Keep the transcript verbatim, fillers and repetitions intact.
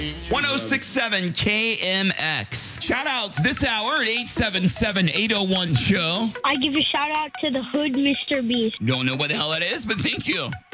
one oh six point seven K M X. Shout outs this hour at eight seven seven, eight oh one, show. I give a shout out to the hood, Mister Beast. Don't know what the hell that is, but thank you.